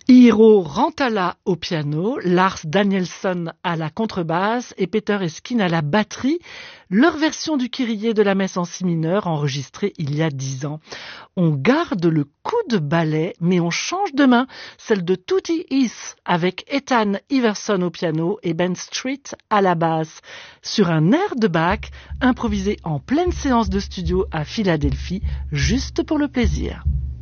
Iiro Rantala au piano, Lars Danielsson à la contrebasse et Peter Eskin à la batterie. Leur version du Kyrie de la messe en si mineur enregistrée il y a 10 ans. On garde le coup de ballet, mais on change de main, celle de Tutti Heath avec Ethan Iverson au piano et Ben Street à la basse, sur un air de Bach improvisé en pleine séance de studio à Philadelphie, juste pour le plaisir.